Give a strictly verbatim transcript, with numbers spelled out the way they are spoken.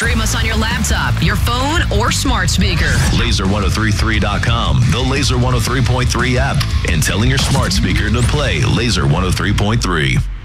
Stream us on your laptop, your phone, or smart speaker. laser ten thirty-three dot com, the Laser one oh three point three app, and telling your smart speaker to play Laser one oh three point three.